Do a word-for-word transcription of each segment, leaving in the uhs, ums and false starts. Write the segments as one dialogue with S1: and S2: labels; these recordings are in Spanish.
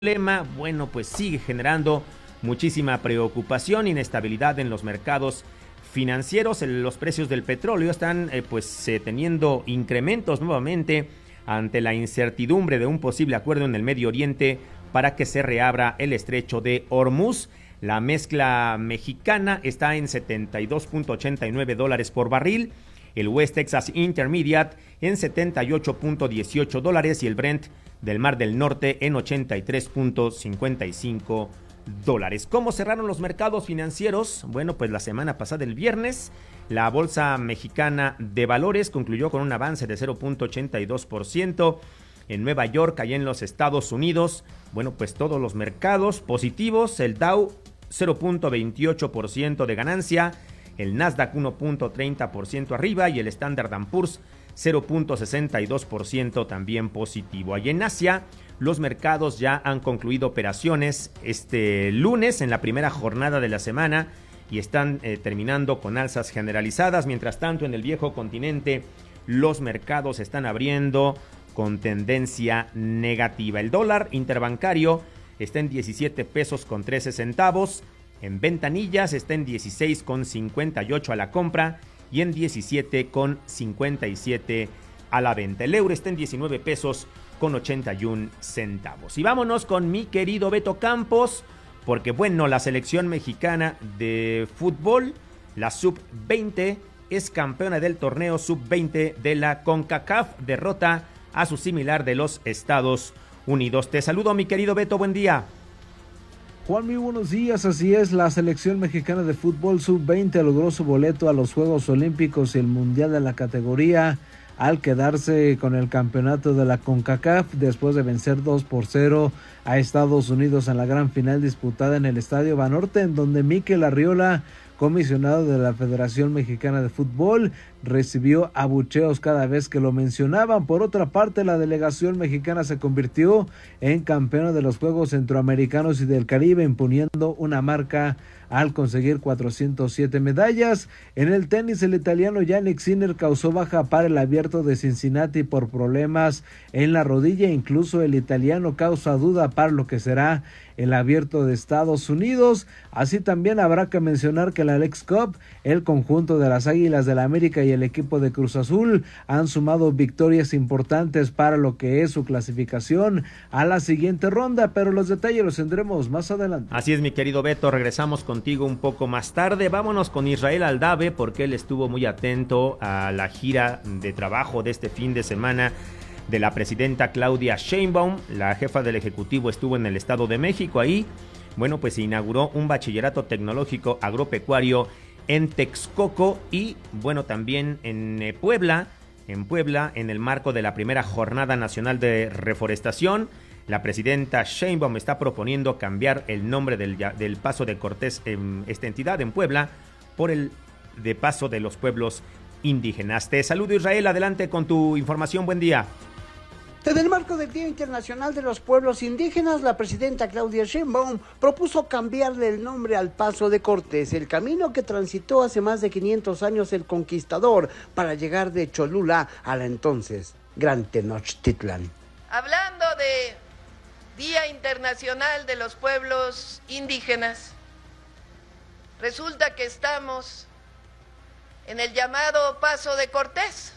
S1: problema, bueno, pues sigue generando muchísima preocupación, inestabilidad en los mercados financieros. Los precios del petróleo están eh, pues eh, teniendo incrementos nuevamente ante la incertidumbre de un posible acuerdo en el Medio Oriente para que se reabra el estrecho de Hormuz. La mezcla mexicana está en setenta y dos punto ochenta y nueve dólares por barril, el West Texas Intermediate en setenta y ocho punto dieciocho dólares y el Brent del Mar del Norte en ochenta y tres punto cincuenta y cinco dólares. ¿Cómo cerraron los mercados financieros? Bueno, pues la semana pasada, el viernes, la Bolsa Mexicana de Valores concluyó con un avance de cero punto ochenta y dos por ciento. En Nueva York, allá en los Estados Unidos, bueno, pues todos los mercados positivos, el Dow cero punto veintiocho por ciento de ganancia, el Nasdaq uno punto treinta por ciento arriba y el Standard and Poor's cero punto sesenta y dos por ciento también positivo. Allí en Asia, los mercados ya han concluido operaciones este lunes en la primera jornada de la semana y están eh, terminando con alzas generalizadas. Mientras tanto, en el viejo continente, los mercados están abriendo con tendencia negativa. El dólar interbancario está en diecisiete pesos con trece centavos. En ventanillas está en dieciséis con cincuenta y ocho a la compra y en diecisiete con cincuenta y siete a la venta. El euro está en diecinueve pesos con ochenta y un centavos. Y vámonos con mi querido Beto Campos, porque bueno, la selección mexicana de fútbol, la sub veinte, es campeona del torneo sub veinte de la CONCACAF, derrota a su similar de los Estados Unidos. Te saludo, mi querido Beto, buen día.
S2: Juan, muy buenos días. Así es, la selección mexicana de fútbol sub veinte logró su boleto a los Juegos Olímpicos y el Mundial de la categoría al quedarse con el campeonato de la CONCACAF después de vencer dos por cero a Estados Unidos en la gran final disputada en el Estadio Banorte, en donde Mikel Arriola, comisionado de la Federación Mexicana de Fútbol, recibió abucheos cada vez que lo mencionaban. Por otra parte, la delegación mexicana se convirtió en campeona de los Juegos Centroamericanos y del Caribe, imponiendo una marca al conseguir cuatrocientas siete medallas. En el tenis, el italiano Jannik Sinner causó baja para el Abierto de Cincinnati por problemas en la rodilla. Incluso el italiano causa duda para lo que será el Abierto de Estados Unidos. Así también habrá que mencionar que la Leagues Cup, el conjunto de las Águilas del la América y el equipo de Cruz Azul han sumado victorias importantes para lo que es su clasificación a la siguiente ronda, pero los detalles los tendremos más adelante.
S1: Así es, mi querido Beto, regresamos contigo un poco más tarde. Vámonos con Israel Aldave, porque él estuvo muy atento a la gira de trabajo de este fin de semana de la presidenta Claudia Sheinbaum. La jefa del Ejecutivo estuvo en el Estado de México. Ahí, bueno, pues se inauguró un bachillerato tecnológico agropecuario en Texcoco y, bueno, también en eh, Puebla, en Puebla, en el marco de la primera Jornada Nacional de Reforestación. La presidenta Sheinbaum está proponiendo cambiar el nombre del, del Paso de Cortés en esta entidad, en Puebla, por el de Paso de los Pueblos Indígenas. Te saludo, Israel, adelante con tu información, buen día.
S3: En el marco del Día Internacional de los Pueblos Indígenas, la presidenta Claudia Sheinbaum propuso cambiarle el nombre al Paso de Cortés, el camino que transitó hace más de quinientos años el conquistador para llegar de Cholula a la entonces Gran Tenochtitlan.
S4: Hablando de Día Internacional de los Pueblos Indígenas, resulta que estamos en el llamado Paso de Cortés.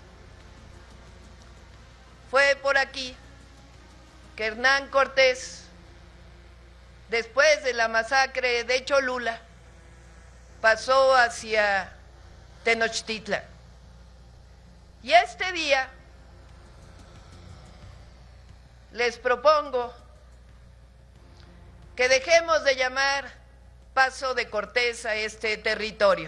S4: Fue por aquí que Hernán Cortés, después de la masacre de Cholula, pasó hacia Tenochtitlan. Y este día les propongo que dejemos de llamar Paso de Cortés a este territorio.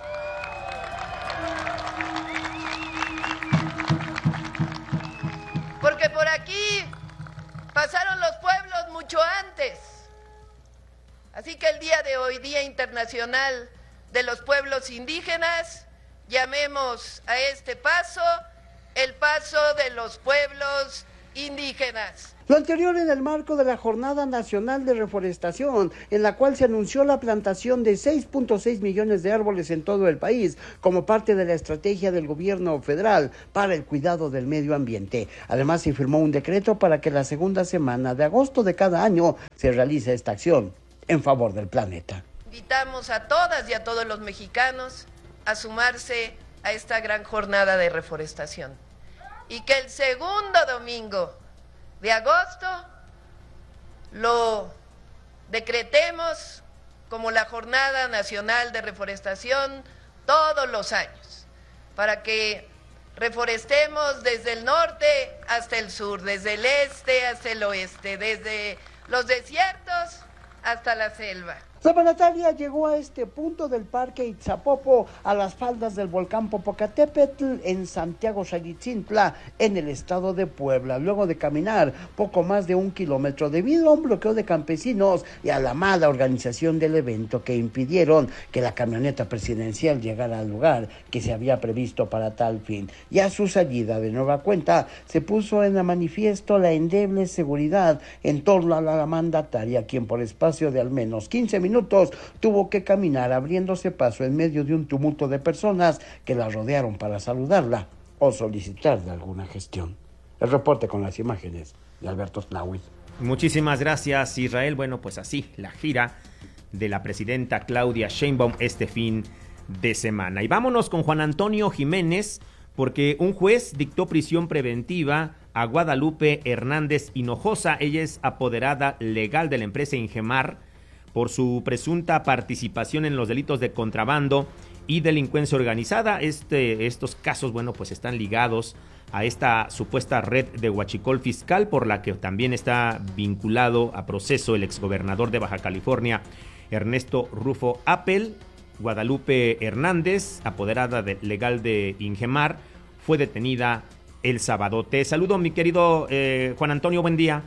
S4: Porque por aquí pasaron los pueblos mucho antes. Así que el día de hoy, Día Internacional de los Pueblos Indígenas, llamemos a este paso el Paso de los Pueblos indígenas.
S3: Lo anterior en el marco de la Jornada Nacional de Reforestación, en la cual se anunció la plantación de seis punto seis millones de árboles en todo el país, como parte de la estrategia del gobierno federal para el cuidado del medio ambiente. Además, se firmó un decreto para que la segunda semana de agosto de cada año se realice esta acción en favor del planeta.
S4: Invitamos a todas y a todos los mexicanos a sumarse a esta gran jornada de reforestación. Y que el segundo domingo de agosto lo decretemos como la Jornada Nacional de Reforestación todos los años, para que reforestemos desde el norte hasta el sur, desde el este hasta el oeste, desde los desiertos hasta la selva.
S3: Saba Natalia llegó a este punto del Parque Itzapopo, a las faldas del volcán Popocatépetl, en Santiago Xaguitzintla, en el estado de Puebla, luego de caminar poco más de un kilómetro debido a un bloqueo de campesinos y a la mala organización del evento que impidieron que la camioneta presidencial llegara al lugar que se había previsto para tal fin. Y a su salida de nueva cuenta se puso en manifiesto la endeble seguridad en torno a la mandataria, quien por espacio de al menos quince minutos minutos tuvo que caminar abriéndose paso en medio de un tumulto de personas que la rodearon para saludarla o solicitarle alguna gestión. El reporte con las imágenes de Alberto Tnáhuiz.
S1: Muchísimas gracias, Israel. Bueno, pues así, la gira de la presidenta Claudia Sheinbaum este fin de semana. Y vámonos con Juan Antonio Jiménez, porque un juez dictó prisión preventiva a Guadalupe Hernández Hinojosa. Ella es apoderada legal de la empresa Ingemar, por su presunta participación en los delitos de contrabando y delincuencia organizada. Este, estos casos, bueno, pues están ligados a esta supuesta red de huachicol fiscal, por la que también está vinculado a proceso el exgobernador de Baja California, Ernesto Rufo Appel. Guadalupe Hernández, apoderada de, legal de Ingemar, fue detenida el sábado. Te saludo, mi querido eh, Juan Antonio, buen día.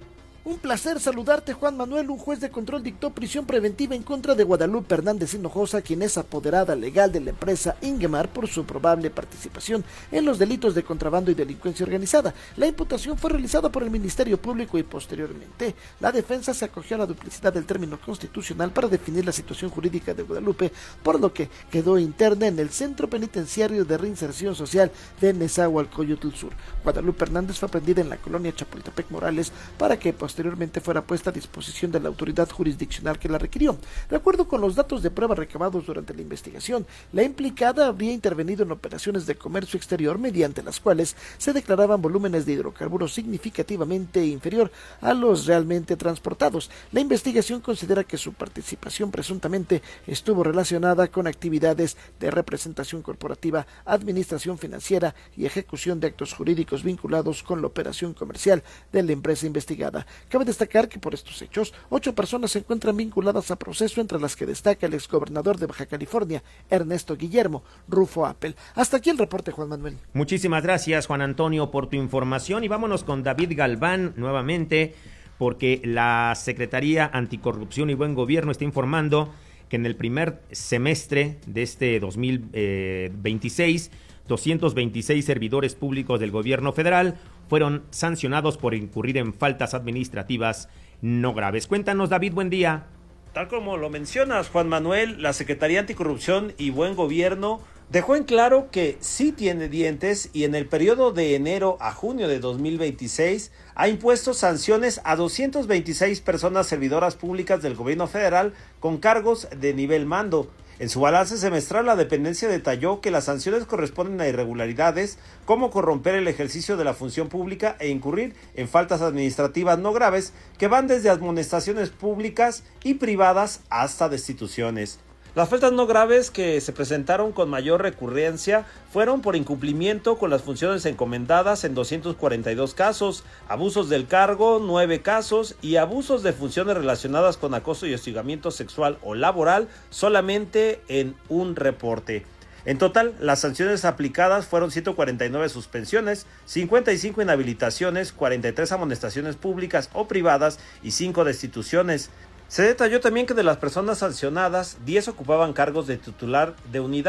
S5: Un placer saludarte, Juan Manuel. Un juez de control dictó prisión preventiva en contra de Guadalupe Hernández Hinojosa, quien es apoderada legal de la empresa Ingemar, por su probable participación en los delitos de contrabando y delincuencia organizada. La imputación fue realizada por el Ministerio Público y posteriormente la defensa se acogió a la duplicidad del término constitucional para definir la situación jurídica de Guadalupe, por lo que quedó interna en el Centro Penitenciario de Reinserción Social de Nezahualcóyotl Sur. Guadalupe Hernández fue aprendida en la colonia Chapultepec Morales para que posteriormente fuera puesta a disposición de la autoridad jurisdiccional que la requirió. De acuerdo con los datos de prueba recabados durante la investigación, la implicada habría intervenido en operaciones de comercio exterior mediante las cuales se declaraban volúmenes de hidrocarburos significativamente inferior a los realmente transportados. La investigación considera que su participación presuntamente estuvo relacionada con actividades de representación corporativa, administración financiera y ejecución de actos jurídicos vinculados con la operación comercial de la empresa investigada. Cabe destacar que por estos hechos, ocho personas se encuentran vinculadas a proceso, entre las que destaca el exgobernador de Baja California, Ernesto Guillermo Rufo Appel. Hasta aquí el reporte, Juan Manuel.
S1: Muchísimas gracias, Juan Antonio, por tu información. Y vámonos con David Galván nuevamente, porque la Secretaría Anticorrupción y Buen Gobierno está informando que en el primer semestre de este dos mil veintiséis, doscientos veintiséis servidores públicos del gobierno federal fueron sancionados por incurrir en faltas administrativas no graves. Cuéntanos, David, buen día.
S6: Tal como lo mencionas, Juan Manuel, la Secretaría Anticorrupción y Buen Gobierno dejó en claro que sí tiene dientes y en el periodo de enero a junio de dos mil veintiséis ha impuesto sanciones a doscientas veintiséis personas servidoras públicas del gobierno federal con cargos de nivel mando. En su balance semestral, la dependencia detalló que las sanciones corresponden a irregularidades como corromper el ejercicio de la función pública e incurrir en faltas administrativas no graves que van desde amonestaciones públicas y privadas hasta destituciones. Las faltas no graves que se presentaron con mayor recurrencia fueron por incumplimiento con las funciones encomendadas en doscientos cuarenta y dos casos, abusos del cargo nueve casos y abusos de funciones relacionadas con acoso y hostigamiento sexual o laboral solamente en un reporte. En total, las sanciones aplicadas fueron ciento cuarenta y nueve suspensiones, cincuenta y cinco inhabilitaciones, cuarenta y tres amonestaciones públicas o privadas y cinco destituciones. Se detalló también que de las personas sancionadas, diez ocupaban cargos de titular de unidad,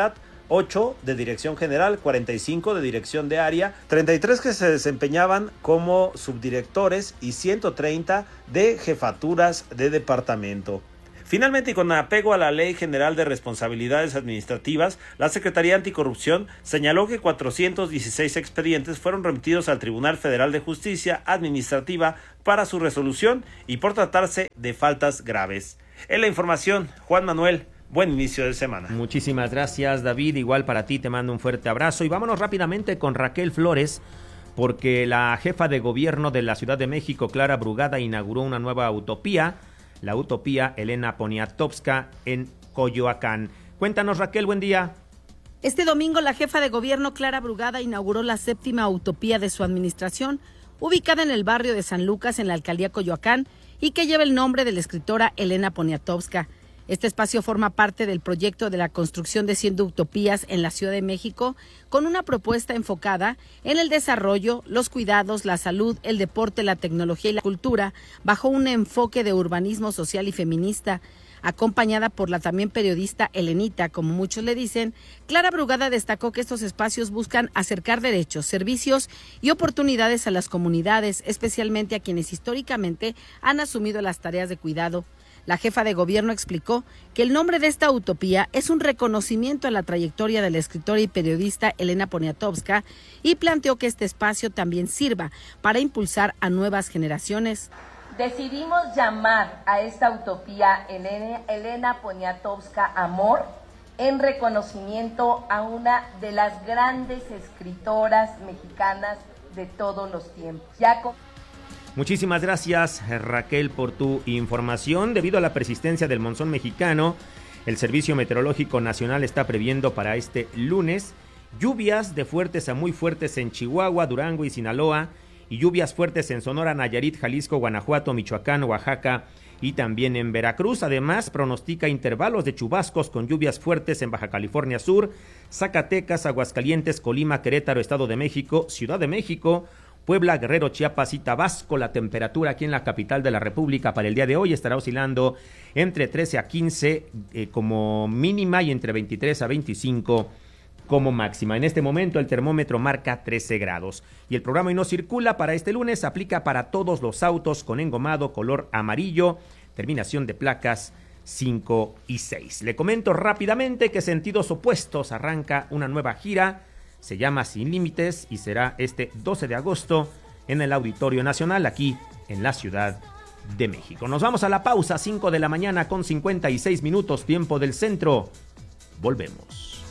S6: ocho de dirección general, cuarenta y cinco de dirección de área, treinta y tres que se desempeñaban como subdirectores y ciento treinta de jefaturas de departamento. Finalmente, y con apego a la Ley General de Responsabilidades Administrativas, la Secretaría Anticorrupción señaló que cuatrocientos dieciséis expedientes fueron remitidos al Tribunal Federal de Justicia Administrativa para su resolución y por tratarse de faltas graves. En la información, Juan Manuel, buen inicio de semana.
S1: Muchísimas gracias, David. Igual para ti, te mando un fuerte abrazo. Y vámonos rápidamente con Raquel Flores, porque la jefa de gobierno de la Ciudad de México, Clara Brugada, inauguró una nueva utopía, la utopía Elena Poniatowska en Coyoacán. Cuéntanos, Raquel, buen día.
S7: Este domingo la jefa de gobierno Clara Brugada inauguró la séptima utopía de su administración, ubicada en el barrio de San Lucas, en la alcaldía Coyoacán, y que lleva el nombre de la escritora Elena Poniatowska. Este espacio forma parte del proyecto de la construcción de cien utopías en la Ciudad de México, con una propuesta enfocada en el desarrollo, los cuidados, la salud, el deporte, la tecnología y la cultura, bajo un enfoque de urbanismo social y feminista. Acompañada por la también periodista Elenita, como muchos le dicen, Clara Brugada destacó que estos espacios buscan acercar derechos, servicios y oportunidades a las comunidades, especialmente a quienes históricamente han asumido las tareas de cuidado. La jefa de gobierno explicó que el nombre de esta utopía es un reconocimiento a la trayectoria de la escritora y periodista Elena Poniatowska y planteó que este espacio también sirva para impulsar a nuevas generaciones.
S8: Decidimos llamar a esta utopía Elena, Elena Poniatowska Amor, en reconocimiento a una de las grandes escritoras mexicanas de todos los tiempos. Ya con...
S1: Muchísimas gracias, Raquel, por tu información. Debido a la persistencia del monzón mexicano, el Servicio Meteorológico Nacional está previendo para este lunes lluvias de fuertes a muy fuertes en Chihuahua, Durango y Sinaloa, y lluvias fuertes en Sonora, Nayarit, Jalisco, Guanajuato, Michoacán, Oaxaca y también en Veracruz. Además, pronostica intervalos de chubascos con lluvias fuertes en Baja California Sur, Zacatecas, Aguascalientes, Colima, Querétaro, Estado de México, Ciudad de México, Puebla, Guerrero, Chiapas y Tabasco. La temperatura aquí en la capital de la República para el día de hoy estará oscilando entre trece a quince eh, como mínima y entre veintitrés a veinticinco como máxima. En este momento el termómetro marca trece grados. Y el programa Y No Circula para este lunes aplica para todos los autos con engomado color amarillo, terminación de placas cinco y seis. Le comento rápidamente que Sentidos Opuestos arranca una nueva gira. Se llama Sin Límites y será este doce de agosto en el Auditorio Nacional, aquí en la Ciudad de México. Nos vamos a la pausa, cinco de la mañana con cincuenta y seis minutos, tiempo del centro. Volvemos.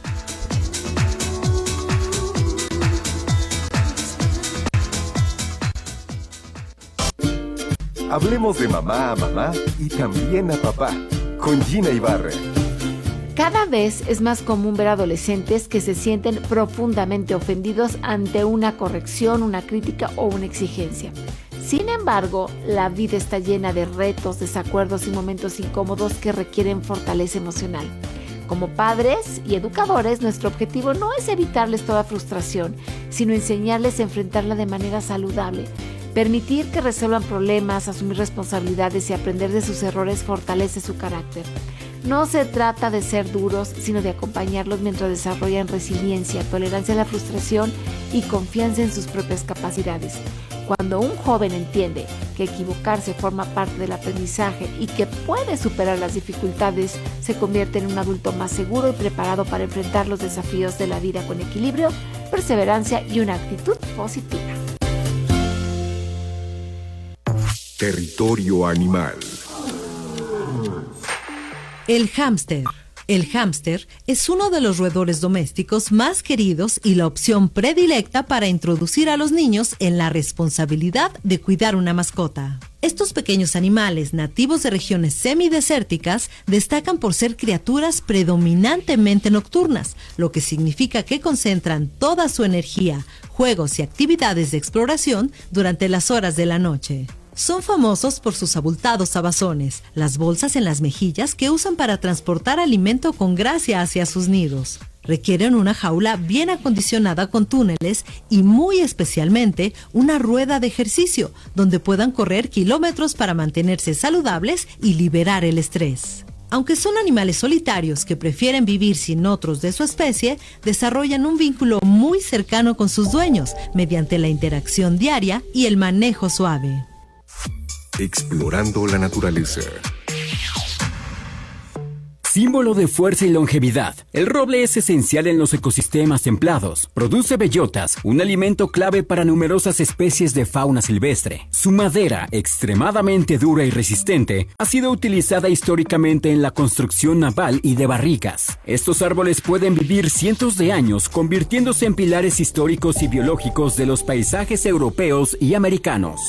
S9: Hablemos de mamá a mamá y también a papá, con Gina Ibarra.
S10: Cada vez es más común ver adolescentes que se sienten profundamente ofendidos ante una corrección, una crítica o una exigencia. Sin embargo, la vida está llena de retos, desacuerdos y momentos incómodos que requieren fortaleza emocional. Como padres y educadores, nuestro objetivo no es evitarles toda frustración, sino enseñarles a enfrentarla de manera saludable. Permitir que resuelvan problemas, asumir responsabilidades y aprender de sus errores fortalece su carácter. No se trata de ser duros, sino de acompañarlos mientras desarrollan resiliencia, tolerancia a la frustración y confianza en sus propias capacidades. Cuando un joven entiende que equivocarse forma parte del aprendizaje y que puede superar las dificultades, se convierte en un adulto más seguro y preparado para enfrentar los desafíos de la vida con equilibrio, perseverancia y una actitud positiva.
S9: Territorio Animal.
S11: El hámster. El hámster es uno de los roedores domésticos más queridos y la opción predilecta para introducir a los niños en la responsabilidad de cuidar una mascota. Estos pequeños animales nativos de regiones semidesérticas destacan por ser criaturas predominantemente nocturnas, lo que significa que concentran toda su energía, juegos y actividades de exploración durante las horas de la noche. Son famosos por sus abultados abazones, las bolsas en las mejillas que usan para transportar alimento con gracia hacia sus nidos. Requieren una jaula bien acondicionada con túneles y muy especialmente una rueda de ejercicio donde puedan correr kilómetros para mantenerse saludables y liberar el estrés. Aunque son animales solitarios que prefieren vivir sin otros de su especie, desarrollan un vínculo muy cercano con sus dueños mediante la interacción diaria y el manejo suave.
S9: Explorando la naturaleza.
S12: Símbolo de fuerza y longevidad, el roble es esencial en los ecosistemas templados. Produce bellotas, un alimento clave para numerosas especies de fauna silvestre. Su madera, extremadamente dura y resistente, ha sido utilizada históricamente en la construcción naval y de barricas. Estos árboles pueden vivir cientos de años, convirtiéndose en pilares históricos y biológicos de los paisajes europeos y americanos.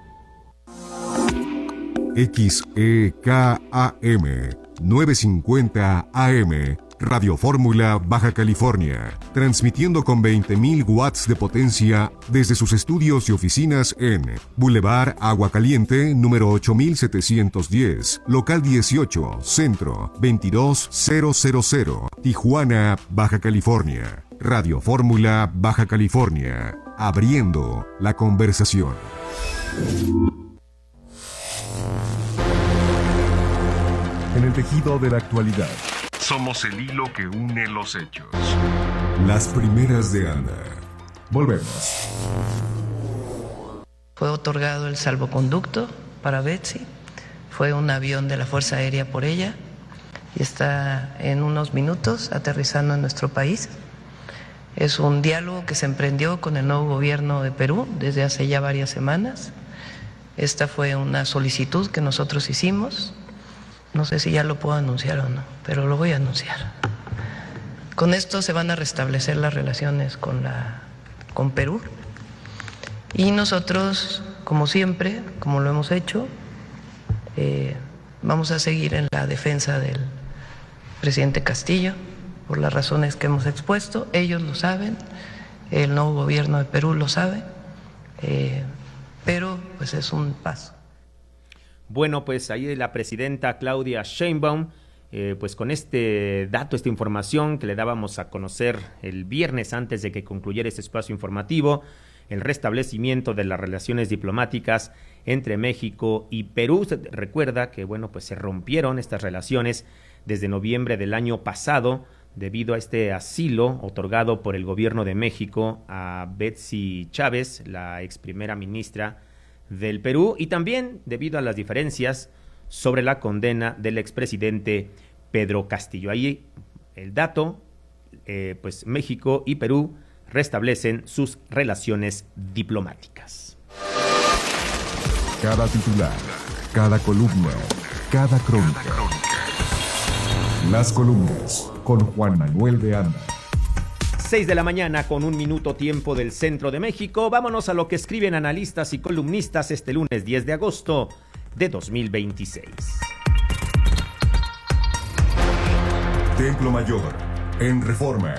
S13: X E K A M novecientos cincuenta A M, Radio Fórmula, Baja California, transmitiendo con veinte mil watts de potencia desde sus estudios y oficinas en Boulevard Agua Caliente, número ocho mil setecientos diez, local dieciocho, Centro, veintidós mil, Tijuana, Baja California. Radio Fórmula, Baja California, abriendo la conversación. En el tejido de la actualidad, somos el hilo que une los hechos. Las primeras de Ana. Volvemos.
S4: Fue otorgado el salvoconducto para Betsy. Fue un avión de la Fuerza Aérea por ella y está en unos minutos aterrizando en nuestro país. Es un diálogo que se emprendió con el nuevo gobierno de Perú desde hace ya varias semanas. Esta fue una solicitud que nosotros hicimos. No sé si ya lo puedo anunciar o no, pero lo voy a anunciar. Con esto se van a restablecer las relaciones con, la, con Perú. Y nosotros, como siempre, como lo hemos hecho, eh, vamos a seguir en la defensa del presidente Castillo, por las razones que hemos expuesto. Ellos lo saben, el nuevo gobierno de Perú lo sabe, eh, pero pues es un paso.
S1: Bueno, pues ahí la presidenta Claudia Sheinbaum, eh, pues con este dato, esta información que le dábamos a conocer el viernes antes de que concluyera este espacio informativo, el restablecimiento de las relaciones diplomáticas entre México y Perú. Usted recuerda que, bueno, pues se rompieron estas relaciones desde noviembre del año pasado debido a este asilo otorgado por el gobierno de México a Betsy Chávez, la ex primera ministra del Perú, y también debido a las diferencias sobre la condena del expresidente Pedro Castillo. Ahí el dato, eh, pues México y Perú restablecen sus relaciones diplomáticas.
S13: Cada titular, cada columna, cada crónica. Las columnas con Juan Manuel de Anda.
S1: seis de la mañana con un minuto tiempo del centro de México. Vámonos a lo que escriben analistas y columnistas este lunes diez de agosto de dos mil veintiséis.
S13: Templo Mayor, en Reforma.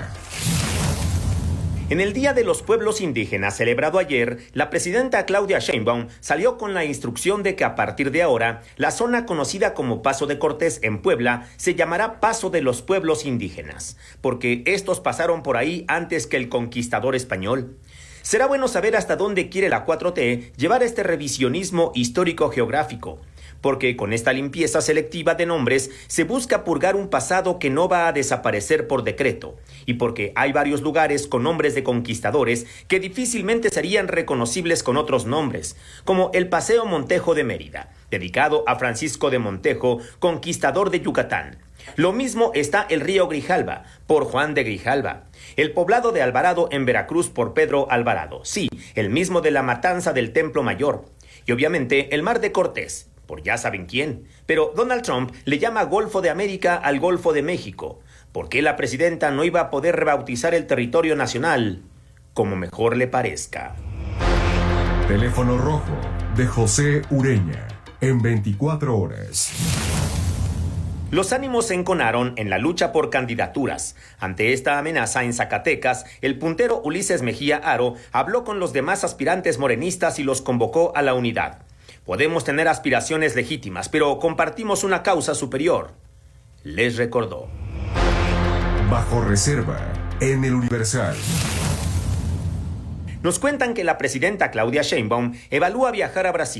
S1: En el Día de los Pueblos Indígenas celebrado ayer, la presidenta Claudia Sheinbaum salió con la instrucción de que a partir de ahora, la zona conocida como Paso de Cortés en Puebla se llamará Paso de los Pueblos Indígenas, porque estos pasaron por ahí antes que el conquistador español. Será bueno saber hasta dónde quiere la cuatro T llevar este revisionismo histórico-geográfico, porque con esta limpieza selectiva de nombres se busca purgar un pasado que no va a desaparecer por decreto, y porque hay varios lugares con nombres de conquistadores que difícilmente serían reconocibles con otros nombres, como el Paseo Montejo de Mérida, dedicado a Francisco de Montejo, conquistador de Yucatán. Lo mismo está el río Grijalva, por Juan de Grijalva. El poblado de Alvarado en Veracruz por Pedro Alvarado. Sí, el mismo de la matanza del Templo Mayor. Y obviamente el Mar de Cortés, por ya saben quién. Pero Donald Trump le llama Golfo de América al Golfo de México. ¿Por qué la presidenta no iba a poder rebautizar el territorio nacional? Como mejor le parezca.
S13: Teléfono rojo de José Ureña, en veinticuatro horas.
S1: Los ánimos se enconaron en la lucha por candidaturas. Ante esta amenaza en Zacatecas, el puntero Ulises Mejía Aro habló con los demás aspirantes morenistas y los convocó a la unidad. Podemos tener aspiraciones legítimas, pero compartimos una causa superior, les recordó.
S13: Bajo reserva, en el Universal.
S1: Nos cuentan que la presidenta Claudia Sheinbaum evalúa viajar a Brasil,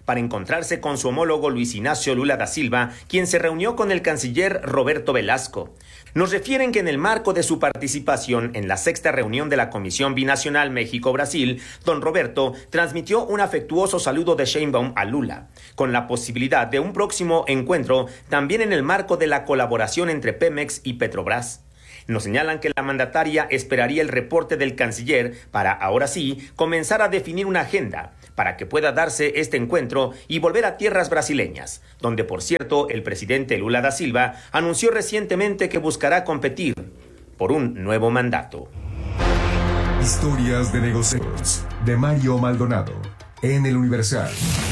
S1: para encontrarse con su homólogo Luis Ignacio Lula da Silva, quien se reunió con el canciller Roberto Velasco. Nos refieren que en el marco de su participación en la sexta reunión de la Comisión Binacional México-Brasil, don Roberto transmitió un afectuoso saludo de Sheinbaum a Lula, con la posibilidad de un próximo encuentro también en el marco de la colaboración entre Pemex y Petrobras. Nos señalan que la mandataria esperaría el reporte del canciller para, ahora sí, comenzar a definir una agenda para que pueda darse este encuentro y volver a tierras brasileñas, donde, por cierto, el presidente Lula da Silva anunció recientemente que buscará competir por un nuevo mandato.
S13: Historias de negocios de Mario Maldonado en El Universal.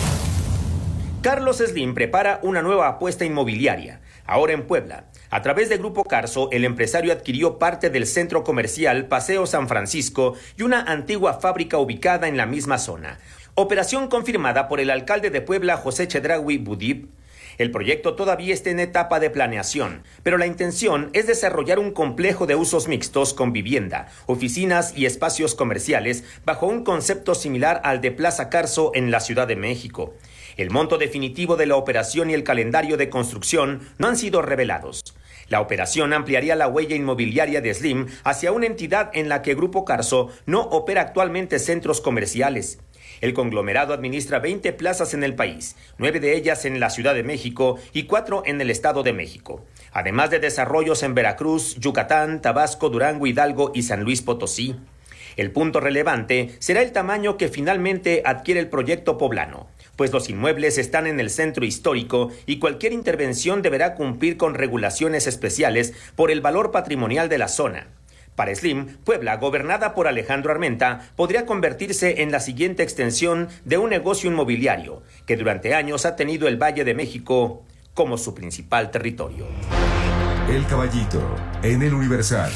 S1: Carlos Slim prepara una nueva apuesta inmobiliaria, ahora en Puebla. A través de Grupo Carso, el empresario adquirió parte del centro comercial Paseo San Francisco y una antigua fábrica ubicada en la misma zona. Operación confirmada por el alcalde de Puebla, José Chedraui Budib. El proyecto todavía está en etapa de planeación, pero la intención es desarrollar un complejo de usos mixtos con vivienda, oficinas y espacios comerciales bajo un concepto similar al de Plaza Carso en la Ciudad de México. El monto definitivo de la operación y el calendario de construcción no han sido revelados. La operación ampliaría la huella inmobiliaria de Slim hacia una entidad en la que Grupo Carso no opera actualmente centros comerciales. El conglomerado administra veinte plazas en el país, nueve de ellas en la Ciudad de México y cuatro en el Estado de México, además de desarrollos en Veracruz, Yucatán, Tabasco, Durango, Hidalgo y San Luis Potosí. El punto relevante será el tamaño que finalmente adquiere el proyecto poblano, pues los inmuebles están en el centro histórico y cualquier intervención deberá cumplir con regulaciones especiales por el valor patrimonial de la zona. Para Slim, Puebla, gobernada por Alejandro Armenta, podría convertirse en la siguiente extensión de un negocio inmobiliario que durante años ha tenido el Valle de México como su principal territorio.
S13: El Caballito, en El Universal.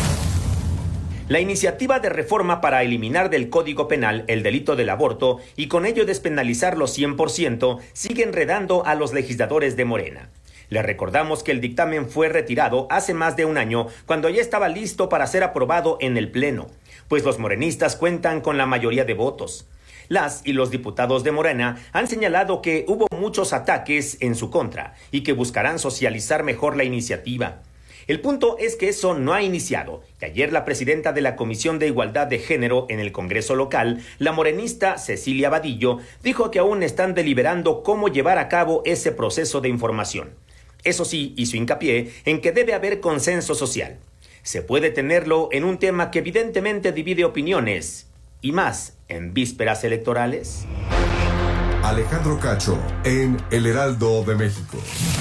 S1: La iniciativa de reforma para eliminar del Código Penal el delito del aborto y con ello despenalizarlo cien por ciento sigue enredando a los legisladores de Morena. Le recordamos que el dictamen fue retirado hace más de un año cuando ya estaba listo para ser aprobado en el Pleno, pues los morenistas cuentan con la mayoría de votos. Las y los diputados de Morena han señalado que hubo muchos ataques en su contra y que buscarán socializar mejor la iniciativa. El punto es que eso no ha iniciado, y ayer la presidenta de la Comisión de Igualdad de Género en el Congreso local, la morenista Cecilia Vadillo, dijo que aún están deliberando cómo llevar a cabo ese proceso de información. Eso sí, hizo hincapié en que debe haber consenso social. Se puede tenerlo en un tema que evidentemente divide opiniones, y más en vísperas electorales.
S13: Alejandro Cacho, en El Heraldo de México.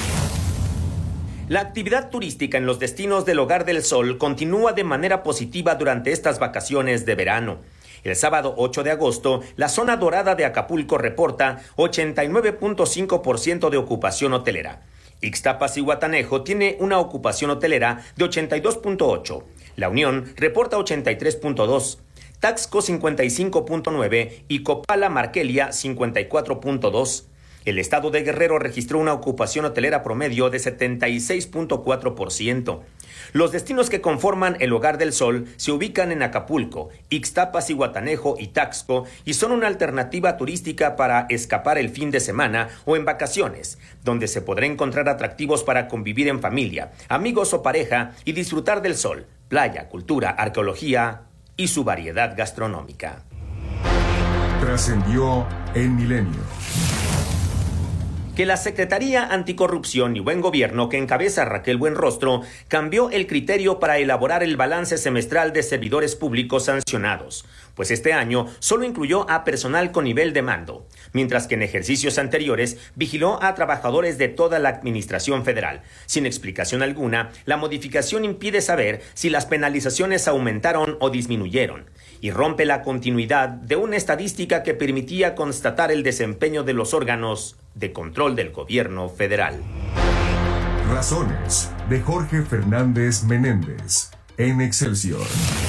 S1: La actividad turística en los destinos del Hogar del Sol continúa de manera positiva durante estas vacaciones de verano. El sábado ocho de agosto, la zona dorada de Acapulco reporta ochenta y nueve punto cinco por ciento de ocupación hotelera. Ixtapas y Guatanejo tiene una ocupación hotelera de ochenta y dos punto ocho. La Unión reporta ochenta y tres punto dos. Taxco cincuenta y cinco punto nueve y Copala Marquelia cincuenta y cuatro punto dos. El estado de Guerrero registró una ocupación hotelera promedio de setenta y seis punto cuatro por ciento. Los destinos que conforman el Hogar del Sol se ubican en Acapulco, Ixtapas y Guatanejo y Taxco y son una alternativa turística para escapar el fin de semana o en vacaciones, donde se podrá encontrar atractivos para convivir en familia, amigos o pareja y disfrutar del sol, playa, cultura, arqueología y su variedad gastronómica.
S13: Trascendió en Milenio.
S1: Que la Secretaría Anticorrupción y Buen Gobierno que encabeza Raquel Buenrostro cambió el criterio para elaborar el balance semestral de servidores públicos sancionados, pues este año solo incluyó a personal con nivel de mando, mientras que en ejercicios anteriores vigiló a trabajadores de toda la administración federal. Sin explicación alguna, la modificación impide saber si las penalizaciones aumentaron o disminuyeron, y rompe la continuidad de una estadística que permitía constatar el desempeño de los órganos de control del gobierno federal.
S13: Razones de Jorge Fernández Menéndez en Excelsior.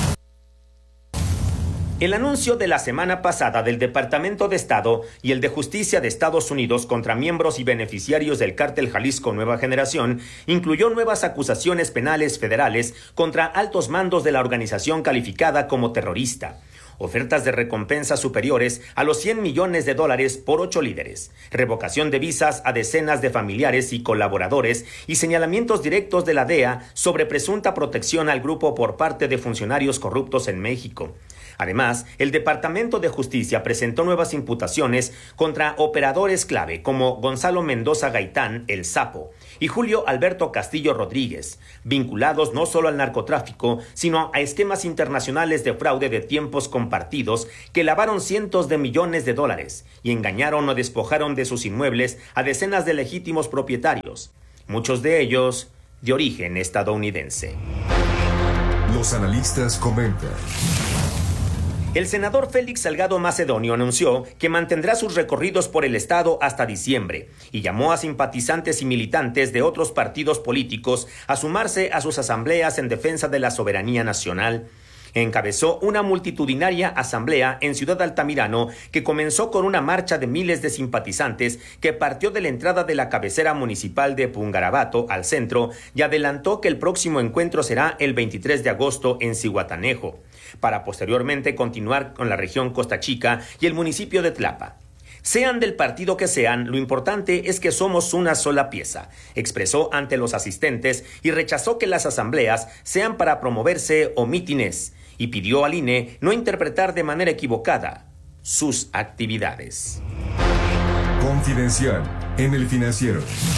S1: El anuncio de la semana pasada del Departamento de Estado y el de Justicia de Estados Unidos contra miembros y beneficiarios del Cártel Jalisco Nueva Generación incluyó nuevas acusaciones penales federales contra altos mandos de la organización calificada como terrorista. ofertas de recompensa superiores a los cien millones de dólares por ocho líderes, revocación de visas a decenas de familiares y colaboradores y señalamientos directos de la D E A sobre presunta protección al grupo por parte de funcionarios corruptos en México. Además, el Departamento de Justicia presentó nuevas imputaciones contra operadores clave como Gonzalo Mendoza Gaitán, el Sapo, y Julio Alberto Castillo Rodríguez, vinculados no solo al narcotráfico, sino a esquemas internacionales de fraude de tiempos compartidos que lavaron cientos de millones de dólares y engañaron o despojaron de sus inmuebles a decenas de legítimos propietarios, muchos de ellos de origen estadounidense.
S13: Los analistas comentan.
S1: El senador Félix Salgado Macedonio anunció que mantendrá sus recorridos por el estado hasta diciembre y llamó a simpatizantes y militantes de otros partidos políticos a sumarse a sus asambleas en defensa de la soberanía nacional. Encabezó una multitudinaria asamblea en Ciudad Altamirano que comenzó con una marcha de miles de simpatizantes que partió de la entrada de la cabecera municipal de Pungarabato al centro y adelantó que el próximo encuentro será el veintitrés de agosto en Zihuatanejo, para posteriormente continuar con la región Costa Chica y el municipio de Tlapa. Sean del partido que sean, lo importante es que somos una sola pieza, expresó ante los asistentes y rechazó que las asambleas sean para promoverse o mítines, y pidió al I N E no interpretar de manera equivocada sus actividades.
S13: Confidencial en El Financiero.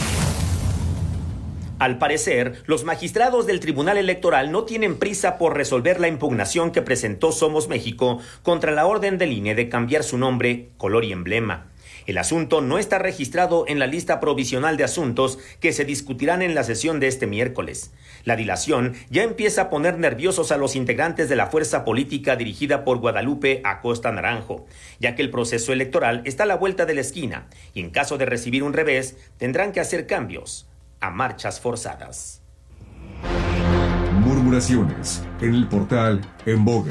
S1: Al parecer, los magistrados del Tribunal Electoral no tienen prisa por resolver la impugnación que presentó Somos México contra la orden del I N E de cambiar su nombre, color y emblema. El asunto no está registrado en la lista provisional de asuntos que se discutirán en la sesión de este miércoles. La dilación ya empieza a poner nerviosos a los integrantes de la fuerza política dirigida por Guadalupe Acosta Naranjo, ya que el proceso electoral está a la vuelta de la esquina y en caso de recibir un revés tendrán que hacer cambios a marchas forzadas.
S13: Murmuraciones en el portal En Boga.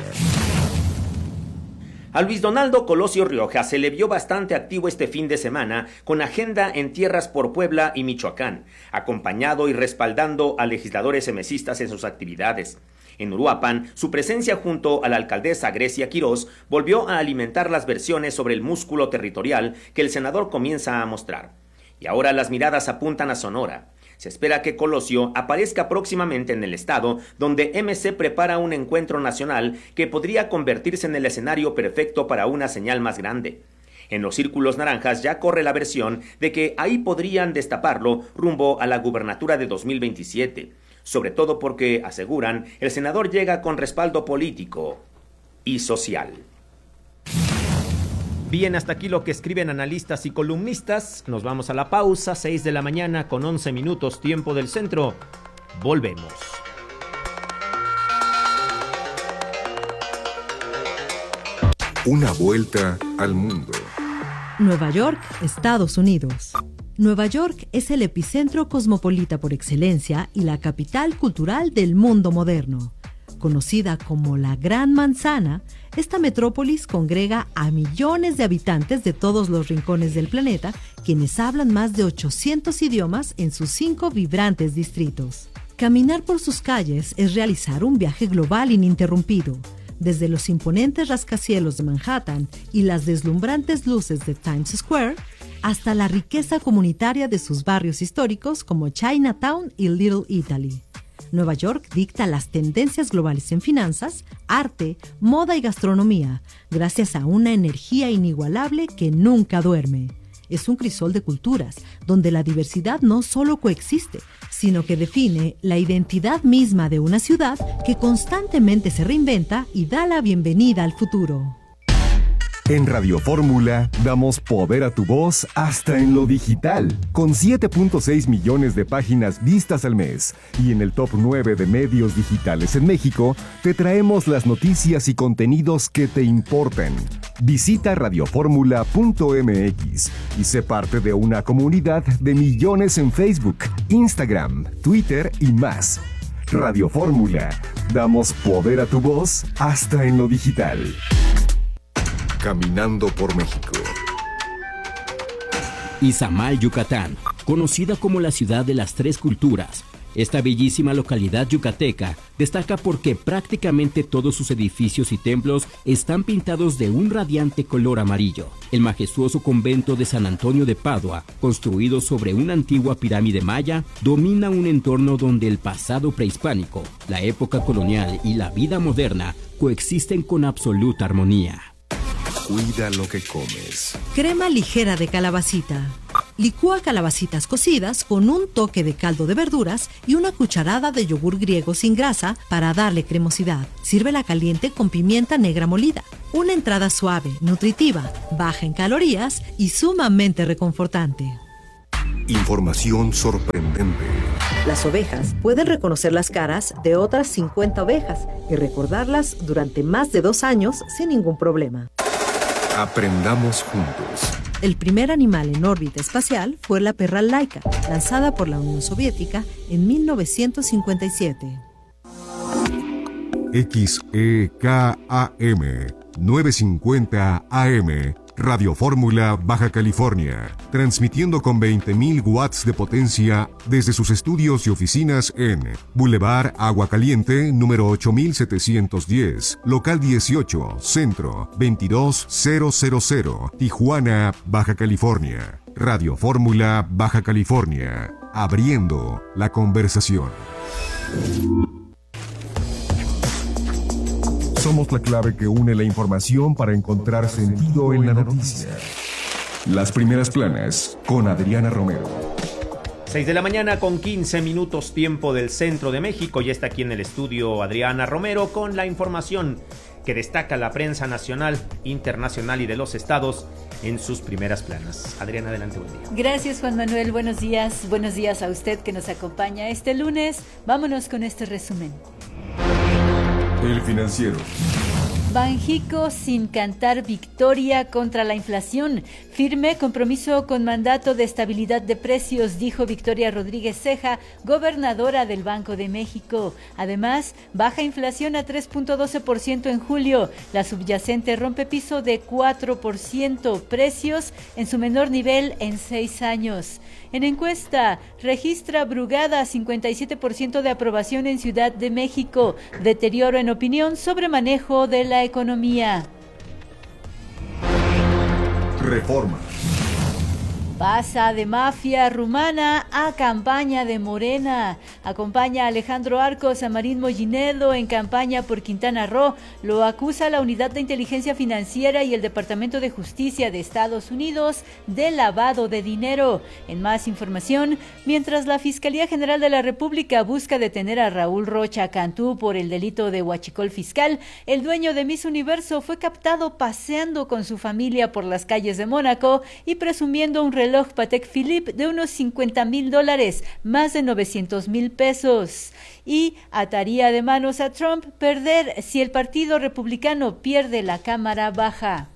S1: A Luis Donaldo Colosio Rioja se le vio bastante activo este fin de semana con agenda en tierras por Puebla y Michoacán, acompañado y respaldando a legisladores emesistas en sus actividades. En Uruapan, su presencia junto a la alcaldesa Grecia Quirós volvió a alimentar las versiones sobre el músculo territorial que el senador comienza a mostrar. Y ahora las miradas apuntan a Sonora. Se espera que Colosio aparezca próximamente en el estado, donde M C prepara un encuentro nacional que podría convertirse en el escenario perfecto para una señal más grande. En los círculos naranjas ya corre la versión de que ahí podrían destaparlo rumbo a la gubernatura de dos mil veintisiete, sobre todo porque, aseguran, el senador llega con respaldo político y social. Bien, hasta aquí lo que escriben analistas y columnistas. Nos vamos a la pausa, seis de la mañana con once minutos, tiempo del centro. Volvemos.
S13: Una vuelta al mundo.
S11: Nueva York, Estados Unidos. Nueva York es el epicentro cosmopolita por excelencia y la capital cultural del mundo moderno. Conocida como la Gran Manzana, esta metrópolis congrega a millones de habitantes de todos los rincones del planeta, quienes hablan más de ochocientos idiomas en sus cinco vibrantes distritos. Caminar por sus calles es realizar un viaje global ininterrumpido, desde los imponentes rascacielos de Manhattan y las deslumbrantes luces de Times Square, hasta la riqueza comunitaria de sus barrios históricos como Chinatown y Little Italy. Nueva York dicta las tendencias globales en finanzas, arte, moda y gastronomía, gracias a una energía inigualable que nunca duerme. Es un crisol de culturas, donde la diversidad no solo coexiste, sino que define la identidad misma de una ciudad que constantemente se reinventa y da la bienvenida al futuro.
S13: En Radio Fórmula damos poder a tu voz hasta en lo digital, con siete punto seis millones de páginas vistas al mes. Y en el top nueve de medios digitales en México, te traemos las noticias y contenidos que te importan. Visita radioformula punto m x y sé parte de una comunidad de millones en Facebook, Instagram, Twitter y más. Radio Fórmula, damos poder a tu voz hasta en lo digital. Caminando por México.
S12: Izamal, Yucatán, conocida como la ciudad de las tres culturas, Esta bellísima localidad yucateca destaca porque prácticamente todos sus edificios y templos están pintados de un radiante color amarillo. El majestuoso convento de San Antonio de Padua, construido sobre una antigua pirámide maya, domina un entorno donde el pasado prehispánico, la época colonial y la vida moderna coexisten con absoluta armonía.
S9: Cuida lo que comes.
S11: Crema ligera de calabacita. Licúa calabacitas cocidas con un toque de caldo de verduras y una cucharada de yogur griego sin grasa para darle cremosidad. Sírvela caliente con pimienta negra molida. Una entrada suave, nutritiva, baja en calorías y sumamente reconfortante.
S9: Información sorprendente.
S14: Las ovejas pueden reconocer las caras de otras cincuenta ovejas y recordarlas durante más de dos años sin ningún problema.
S9: Aprendamos juntos.
S11: El primer animal en órbita espacial fue la perra Laika, lanzada por la Unión Soviética en mil novecientos cincuenta y siete.
S13: X E K A M novecientos cincuenta A M, Radio Fórmula, Baja California, transmitiendo con veinte mil watts de potencia desde sus estudios y oficinas en Boulevard Agua Caliente, número ocho mil setecientos diez, local dieciocho, Centro, veintidós mil, Tijuana, Baja California. Radio Fórmula, Baja California, abriendo la conversación. Somos la clave que une la información para encontrar sentido en la noticia. Las primeras planas con Adriana Romero.
S1: seis de la mañana con quince minutos tiempo del centro de México. Ya está aquí en el estudio Adriana Romero con la información que destaca la prensa nacional, internacional y de los estados en sus primeras planas. Adriana, adelante, buen día.
S15: Gracias, Juan Manuel. Buenos días. Buenos días a usted que nos acompaña este lunes. Vámonos con este resumen.
S13: El Financiero.
S15: Banjico sin cantar victoria contra la inflación. Firme compromiso con mandato de estabilidad de precios, dijo Victoria Rodríguez Ceja, gobernadora del Banco de México. Además, baja inflación a tres punto doce por ciento en julio. La subyacente rompe piso de cuatro por ciento. Precios en su menor nivel en seis años. En encuesta, registra Brugada cincuenta y siete por ciento de aprobación en Ciudad de México. Deterioro en opinión sobre manejo de la economía.
S13: Reforma.
S15: Pasa de mafia rumana a campaña de Morena. Acompaña a Alejandro Arcos a Marín Mollinedo en campaña por Quintana Roo. Lo acusa la Unidad de Inteligencia Financiera y el Departamento de Justicia de Estados Unidos de lavado de dinero. En más información, mientras la Fiscalía General de la República busca detener a Raúl Rocha Cantú por el delito de huachicol fiscal, el dueño de Miss Universo fue captado paseando con su familia por las calles de Mónaco y presumiendo un reloj Patek Philippe de unos cincuenta mil dólares, más de novecientos mil pesos. Y ataría de manos a Trump perder si el Partido Republicano pierde la Cámara Baja.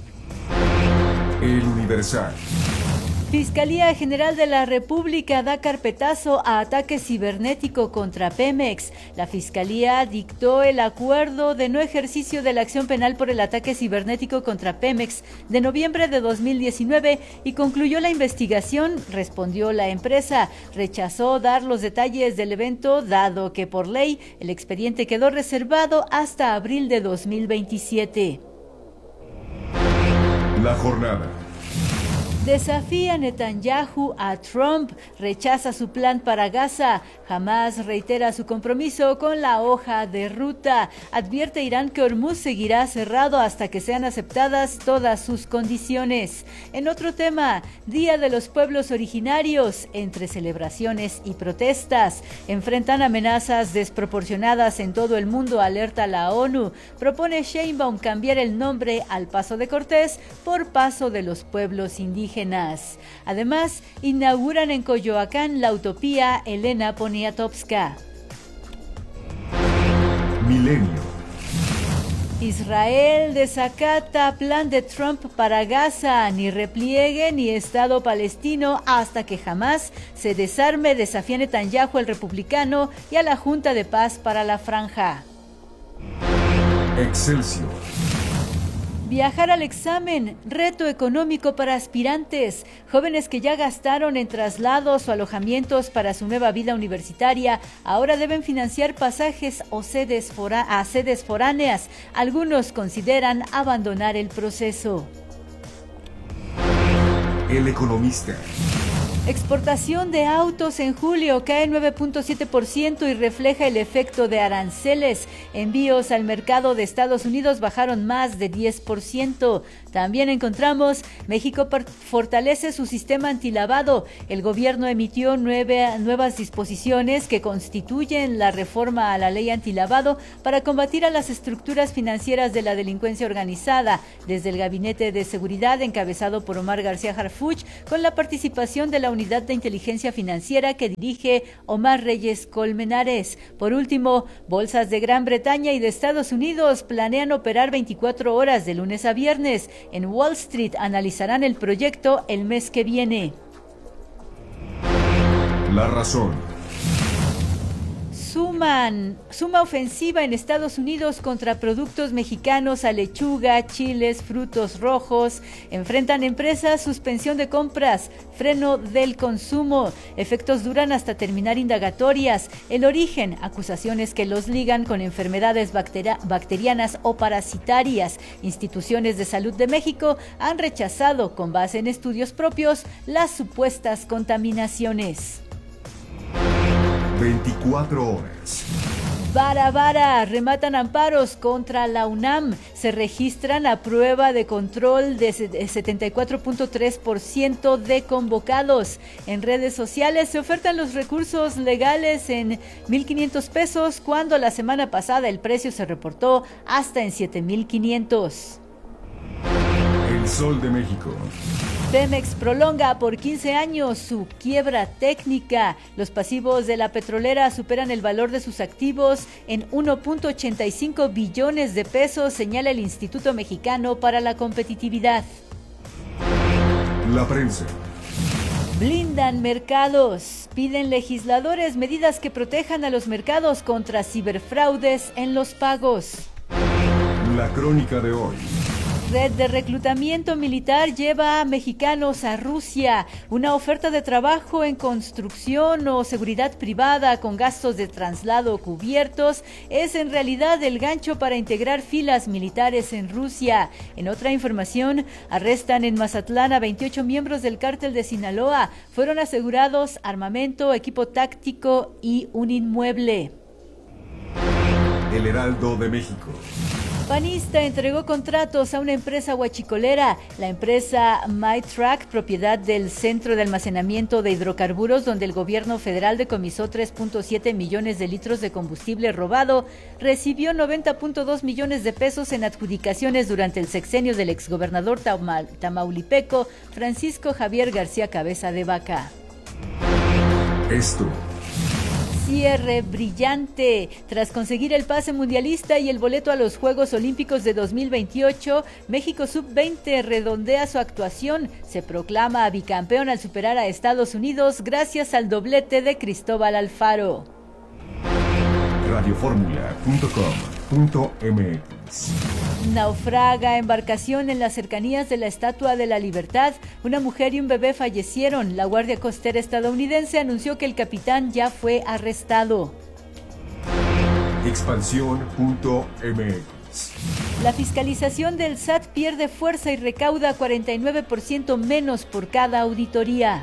S13: El Universal.
S15: Fiscalía General de la República da carpetazo a ataque cibernético contra Pemex. La Fiscalía dictó el acuerdo de no ejercicio de la acción penal por el ataque cibernético contra Pemex de noviembre de dos mil diecinueve y concluyó la investigación, respondió la empresa. Rechazó dar los detalles del evento, dado que por ley el expediente quedó reservado hasta abril de dos mil veintisiete.
S13: La jornada.
S15: Desafía Netanyahu a Trump, rechaza su plan para Gaza, Hamás reitera su compromiso con la hoja de ruta, advierte Irán que Hormuz seguirá cerrado hasta que sean aceptadas todas sus condiciones. En otro tema, Día de los Pueblos Originarios, entre celebraciones y protestas, enfrentan amenazas desproporcionadas en todo el mundo, alerta la ONU, propone Sheinbaum cambiar el nombre al Paso de Cortés por Paso de los Pueblos Indígenas. Además, inauguran en Coyoacán la utopía Elena Poniatowska.
S13: Milenio.
S15: Israel desacata plan de Trump para Gaza, ni repliegue ni Estado palestino hasta que jamás se desarme, desafía Netanyahu al republicano y a la Junta de Paz para la Franja.
S13: Excelsior.
S15: Viajar al examen, reto económico para aspirantes. Jóvenes que ya gastaron en traslados o alojamientos para su nueva vida universitaria, ahora deben financiar pasajes o sedes fora- a sedes foráneas. Algunos consideran abandonar el proceso.
S13: El Economista.
S15: Exportación de autos en julio cae nueve punto siete por ciento y refleja el efecto de aranceles. Envíos al mercado de Estados Unidos bajaron más de diez por ciento. También encontramos México fortalece su sistema antilavado. El gobierno emitió nueve nuevas disposiciones que constituyen la reforma a la ley antilavado para combatir a las estructuras financieras de la delincuencia organizada. Desde el Gabinete de Seguridad encabezado por Omar García Harfuch, con la participación de la Unidad de Inteligencia Financiera que dirige Omar Reyes Colmenares. Por último, bolsas de Gran Bretaña y de Estados Unidos planean operar veinticuatro horas de lunes a viernes. En Wall Street analizarán el proyecto el mes que viene.
S13: La Razón.
S15: Suman, suma ofensiva en Estados Unidos contra productos mexicanos a lechuga, chiles, frutos rojos. Enfrentan empresas suspensión de compras, freno del consumo. Efectos duran hasta terminar indagatorias. El origen, acusaciones que los ligan con enfermedades bacteria, bacterianas o parasitarias. Instituciones de salud de México han rechazado, con base en estudios propios, las supuestas contaminaciones.
S13: veinticuatro horas.
S15: Vara Vara, rematan amparos contra la UNAM. Se registran a prueba de control de setenta y cuatro punto tres por ciento de convocados. En redes sociales se ofertan los recursos legales en mil quinientos pesos, cuando la semana pasada el precio se reportó hasta en siete mil quinientos.
S13: El Sol de México.
S15: Pemex prolonga por quince años su quiebra técnica. Los pasivos de la petrolera superan el valor de sus activos en uno punto ochenta y cinco billones de pesos, señala el Instituto Mexicano para la Competitividad.
S13: La Prensa.
S15: Blindan mercados. Piden legisladores medidas que protejan a los mercados contra ciberfraudes en los pagos.
S13: La Crónica de hoy.
S15: Red de reclutamiento militar lleva a mexicanos a Rusia. Una oferta de trabajo en construcción o seguridad privada con gastos de traslado cubiertos es en realidad el gancho para integrar filas militares en Rusia. En otra información, arrestan en Mazatlán a veintiocho miembros del cártel de Sinaloa. Fueron asegurados armamento, equipo táctico y un inmueble.
S13: El Heraldo de México.
S15: Panista entregó contratos a una empresa huachicolera, la empresa MyTrack, propiedad del Centro de Almacenamiento de Hidrocarburos, donde el gobierno federal decomisó tres punto siete millones de litros de combustible robado, recibió noventa punto dos millones de pesos en adjudicaciones durante el sexenio del exgobernador tama- tamaulipeco Francisco Javier García Cabeza de Vaca.
S13: Esto.
S15: Cierre brillante. Tras conseguir el pase mundialista y el boleto a los Juegos Olímpicos de dos mil veintiocho, México sub veinte redondea su actuación. Se proclama bicampeón al superar a Estados Unidos gracias al doblete de Cristóbal Alfaro.
S13: radioformula punto com punto m x.
S15: Naufraga embarcación en las cercanías de la Estatua de la Libertad. Una mujer y un bebé fallecieron. La Guardia Costera estadounidense anunció que el capitán ya fue arrestado.
S13: Expansión punto m x.
S15: La fiscalización del S A T pierde fuerza y recauda cuarenta y nueve por ciento menos por cada auditoría.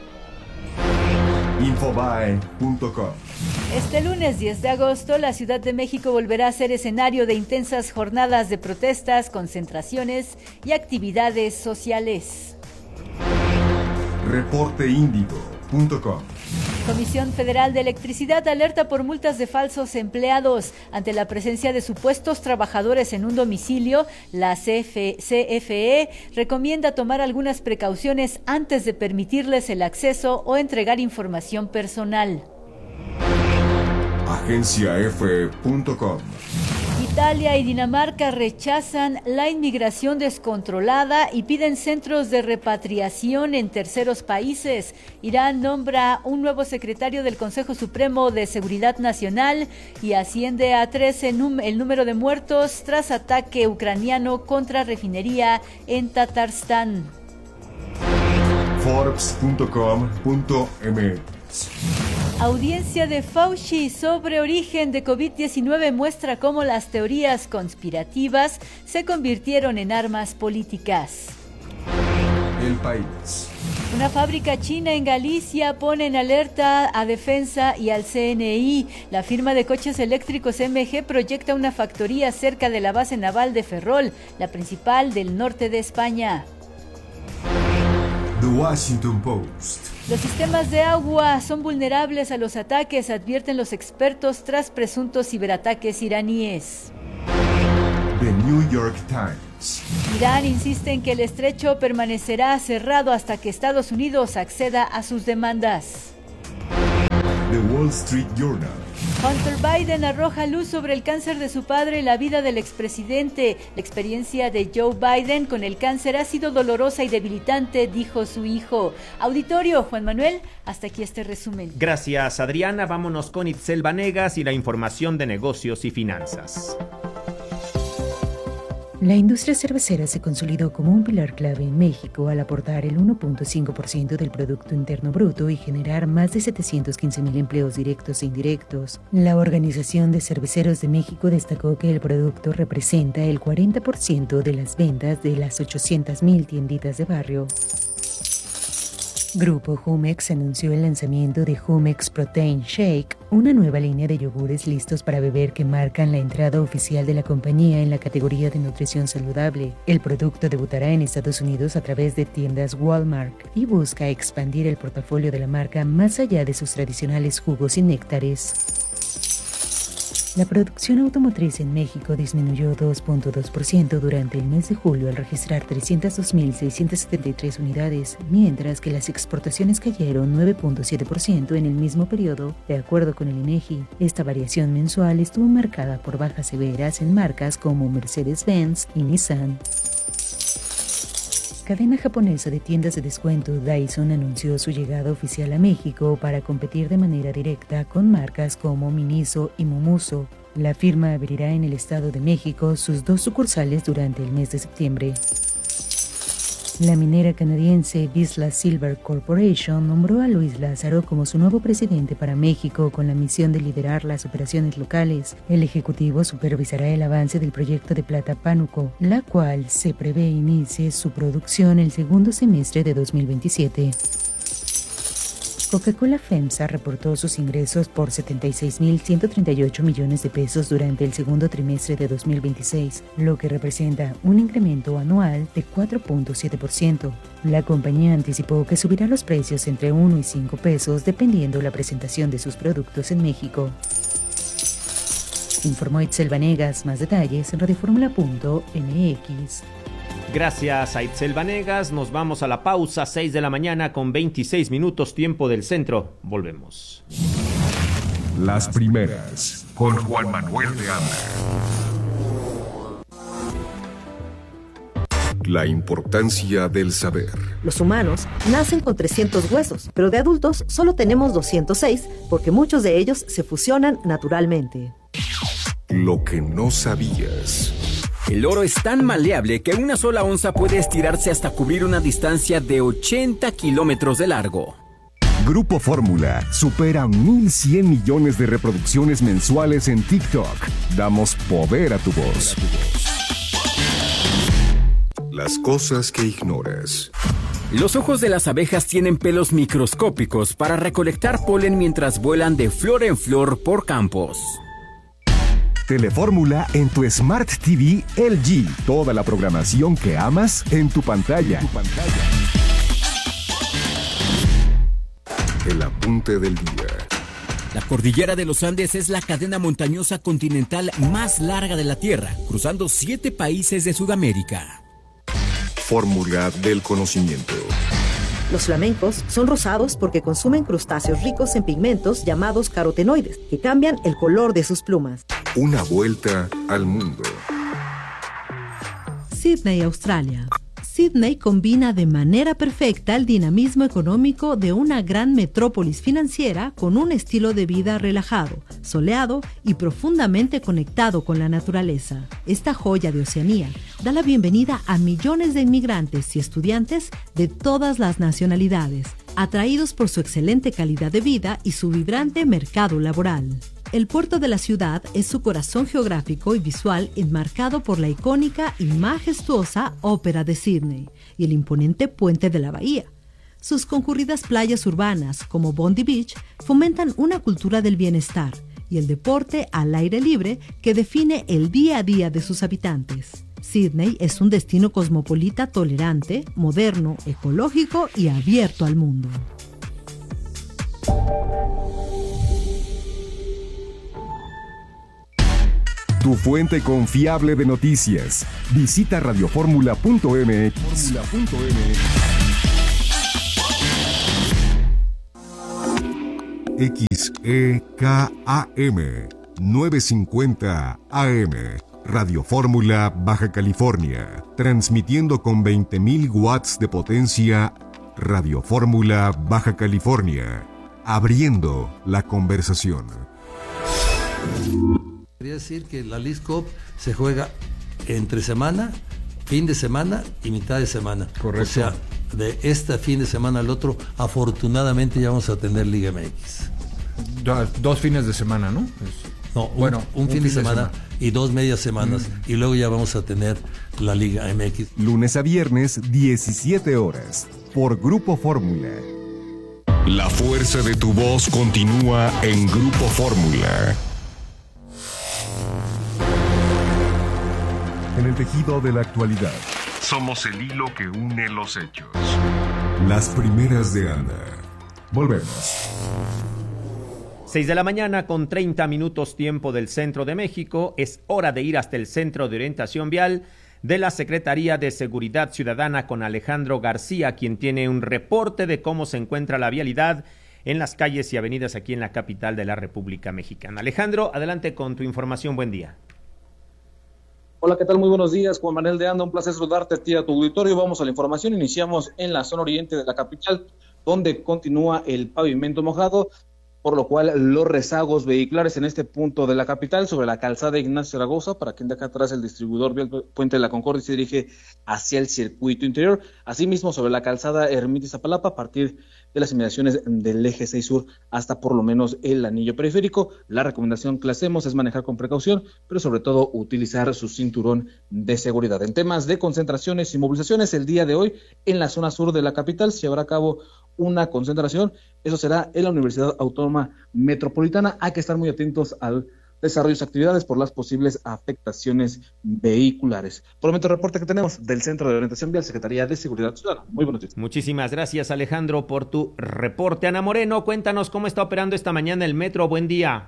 S13: Infobae punto com.
S15: Este lunes diez de agosto, la Ciudad de México volverá a ser escenario de intensas jornadas de protestas, concentraciones y actividades sociales.
S13: reporte índigo punto com.
S15: Comisión Federal de Electricidad alerta por multas de falsos empleados. Ante la presencia de supuestos trabajadores en un domicilio, la C F E recomienda tomar algunas precauciones antes de permitirles el acceso o entregar información personal.
S13: agencia efe punto com.
S15: Italia y Dinamarca rechazan la inmigración descontrolada y piden centros de repatriación en terceros países. Irán nombra un nuevo secretario del Consejo Supremo de Seguridad Nacional y asciende a trece el número de muertos tras ataque ucraniano contra refinería en Tatarstán.
S13: Forbes punto com punto m x.
S15: Audiencia de Fauci sobre origen de COVID diecinueve muestra cómo las teorías conspirativas se convirtieron en armas políticas.
S13: El País.
S15: Una fábrica china en Galicia pone en alerta a Defensa y al C N I. La firma de coches eléctricos M G proyecta una factoría cerca de la base naval de Ferrol, la principal del norte de España.
S13: The Washington Post.
S15: Los sistemas de agua son vulnerables a los ataques, advierten los expertos tras presuntos ciberataques iraníes.
S13: The New York Times.
S15: Irán insiste en que el estrecho permanecerá cerrado hasta que Estados Unidos acceda a sus demandas.
S13: The Wall Street Journal.
S15: Hunter Biden arroja luz sobre el cáncer de su padre y la vida del expresidente. La experiencia de Joe Biden con el cáncer ha sido dolorosa y debilitante, dijo su hijo. Auditorio, Juan Manuel, hasta aquí este resumen.
S1: Gracias, Adriana. Vámonos con Itzel Vanegas y la información de negocios y finanzas.
S16: La industria cervecera se consolidó como un pilar clave en México al aportar el uno punto cinco por ciento del Producto Interno Bruto y generar más de setecientos quince mil empleos directos e indirectos. La Organización de Cerveceros de México destacó que el producto representa el cuarenta por ciento de las ventas de las ochocientas mil tienditas de barrio. Grupo Jumex anunció el lanzamiento de Jumex Protein Shake, una nueva línea de yogures listos para beber que marcan la entrada oficial de la compañía en la categoría de nutrición saludable. El producto debutará en Estados Unidos a través de tiendas Walmart y busca expandir el portafolio de la marca más allá de sus tradicionales jugos y néctares. La producción automotriz en México disminuyó dos punto dos por ciento durante el mes de julio al registrar trescientas dos mil seiscientas setenta y tres unidades, mientras que las exportaciones cayeron nueve punto siete por ciento en el mismo periodo, de acuerdo con el INEGI. Esta variación mensual estuvo marcada por bajas severas en marcas como Mercedes-Benz y Nissan. Cadena japonesa de tiendas de descuento Dyson anunció su llegada oficial a México para competir de manera directa con marcas como Miniso y Momuso. La firma abrirá en el Estado de México sus dos sucursales durante el mes de septiembre. La minera canadiense Vizsla Silver Corporation nombró a Luis Lázaro como su nuevo presidente para México con la misión de liderar las operaciones locales. El ejecutivo supervisará el avance del proyecto de plata Pánuco, la cual se prevé inicie su producción el segundo semestre de dos mil veintisiete. Coca-Cola FEMSA reportó sus ingresos por setenta y seis mil ciento treinta y ocho millones de pesos durante el segundo trimestre de dos mil veintiséis, lo que representa un incremento anual de cuatro punto siete por ciento. La compañía anticipó que subirá los precios entre uno y cinco pesos dependiendo la presentación de sus productos en México. Informó Itzel Vanegas. Más detalles en radioformula punto m x.
S1: Gracias a Itzel Vanegas. Nos vamos a la pausa, seis de la mañana con veintiséis minutos, tiempo del centro. Volvemos.
S13: Las primeras, con Juan Manuel de Anda. La importancia del saber.
S14: Los humanos nacen con trescientos huesos, pero de adultos solo tenemos doscientos seis porque muchos de ellos se fusionan naturalmente.
S13: Lo que no sabías.
S12: El oro es tan maleable que una sola onza puede estirarse hasta cubrir una distancia de ochenta kilómetros de largo.
S13: Grupo Fórmula supera mil cien millones de reproducciones mensuales en TikTok. Damos poder a tu voz. Las cosas que ignoras.
S12: Los ojos de las abejas tienen pelos microscópicos para recolectar polen mientras vuelan de flor en flor por campos.
S13: Telefórmula en tu Smart T V L G. Toda la programación que amas en tu pantalla. El apunte del día.
S12: La cordillera de los Andes es la cadena montañosa continental más larga de la Tierra, cruzando siete países de Sudamérica.
S13: Fórmula del conocimiento.
S14: Los flamencos son rosados porque consumen crustáceos ricos en pigmentos llamados carotenoides, que cambian el color de sus plumas.
S9: Una vuelta al mundo.
S11: Sydney, Australia. Sydney combina de manera perfecta el dinamismo económico de una gran metrópolis financiera con un estilo de vida relajado, soleado y profundamente conectado con la naturaleza. Esta joya de Oceanía da la bienvenida a millones de inmigrantes y estudiantes de todas las nacionalidades, atraídos por su excelente calidad de vida y su vibrante mercado laboral. El puerto de la ciudad es su corazón geográfico y visual enmarcado por la icónica y majestuosa Ópera de Sydney y el imponente puente de la bahía. Sus concurridas playas urbanas, como Bondi Beach, fomentan una cultura del bienestar y el deporte al aire libre que define el día a día de sus habitantes. Sydney es un destino cosmopolita tolerante, moderno, ecológico y abierto al mundo.
S9: Tu fuente confiable de noticias. Visita radioformula punto m x.
S13: X E K A M novecientos cincuenta A M, Radio Fórmula, Baja California, transmitiendo con veinte mil watts de potencia. Radio Fórmula, Baja California, abriendo la conversación.
S17: Quería decir que la Leagues Cup se juega entre semana, fin de semana y mitad de semana.
S18: Correcto.
S17: O sea, de este fin de semana al otro, afortunadamente ya vamos a tener Liga M X.
S18: Dos, dos fines de semana, ¿no? Es...
S17: No, un,
S18: bueno,
S17: un, un fin, fin de, semana, de semana y dos medias semanas, mm. y luego ya vamos a tener la Liga M X.
S9: Lunes a viernes, diecisiete horas, por Grupo Fórmula.
S13: La fuerza de tu voz continúa en Grupo Fórmula.
S9: En el tejido de la actualidad.
S13: Somos el hilo que une los hechos.
S9: Las primeras de Ana. Volvemos.
S1: seis de la mañana con treinta minutos tiempo del centro de México. Es hora de ir hasta el Centro de Orientación Vial de la Secretaría de Seguridad Ciudadana con Alejandro García, quien tiene un reporte de cómo se encuentra la vialidad en las calles y avenidas aquí en la capital de la República Mexicana. Alejandro, adelante con tu información. Buen día.
S19: Hola, ¿qué tal? Muy buenos días, Juan Manuel de Anda, un placer saludarte a ti, a tu auditorio. Vamos a la información, iniciamos en la zona oriente de la capital, donde continúa el pavimento mojado, por lo cual los rezagos vehiculares en este punto de la capital, sobre la calzada Ignacio Zaragoza, para quien deja atrás el distribuidor vial Puente de la Concordia, se dirige hacia el circuito interior, asimismo sobre la calzada Ermita Iztapalapa, a partir de las inmediaciones del eje seis sur hasta por lo menos el anillo periférico. La recomendación que le hacemos es manejar con precaución, pero sobre todo utilizar su cinturón de seguridad. En temas de concentraciones y movilizaciones, el día de hoy en la zona sur de la capital se llevará a cabo una concentración, eso será en la Universidad Autónoma Metropolitana. Hay que estar muy atentos al desarrollo de actividades por las posibles afectaciones vehiculares. Por el momento, el reporte que tenemos del Centro de Orientación Vial, Secretaría de Seguridad Ciudadana. Muy buenos días.
S1: Muchísimas gracias, Alejandro, por tu reporte. Ana Moreno, cuéntanos cómo está operando esta mañana el metro. Buen día.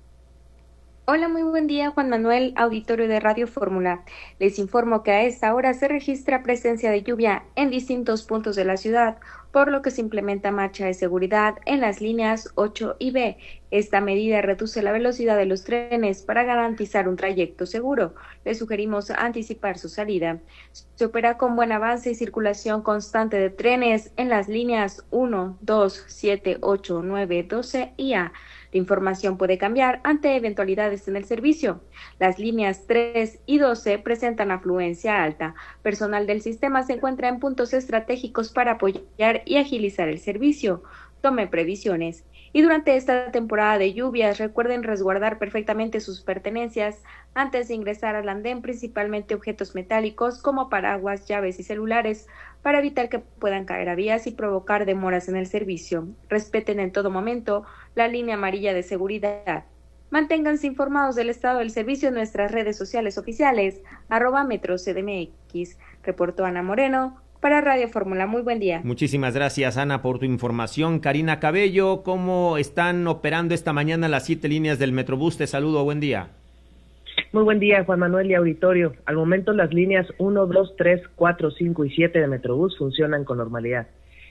S20: Hola, muy buen día, Juan Manuel, auditorio de Radio Fórmula. Les informo que a esta hora se registra presencia de lluvia en distintos puntos de la ciudad, por lo que se implementa marcha de seguridad en las líneas ocho y B. Esta medida reduce la velocidad de los trenes para garantizar un trayecto seguro. Les sugerimos anticipar su salida. Se opera con buen avance y circulación constante de trenes en las líneas uno, dos, siete, ocho, nueve, doce y A. La información puede cambiar ante eventualidades en el servicio. Las líneas tres y doce presentan afluencia alta. Personal del sistema se encuentra en puntos estratégicos para apoyar y agilizar el servicio. Tome previsiones. Y durante esta temporada de lluvias, recuerden resguardar perfectamente sus pertenencias antes de ingresar al andén, principalmente objetos metálicos como paraguas, llaves y celulares, para evitar que puedan caer a vías y provocar demoras en el servicio. Respeten en todo momento la línea amarilla de seguridad. Manténganse informados del estado del servicio en nuestras redes sociales oficiales, arroba Metro C D M X. Reportó Ana Moreno para Radio Fórmula. Muy buen día.
S1: Muchísimas gracias, Ana, por tu información. Karina Cabello, ¿cómo están operando esta mañana las siete líneas del Metrobús? Te saludo, buen día.
S21: Muy buen día, Juan Manuel y auditorio. Al momento las líneas uno, dos, tres, cuatro, cinco y siete de Metrobús funcionan con normalidad.